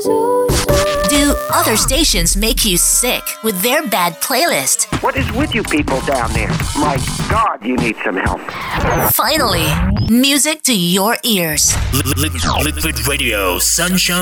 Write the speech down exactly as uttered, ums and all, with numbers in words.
Do other stations make you sick with their bad playlist? What is with you people down there? My God, you need some help. Finally, music to your ears. Liquid Radio Sunshine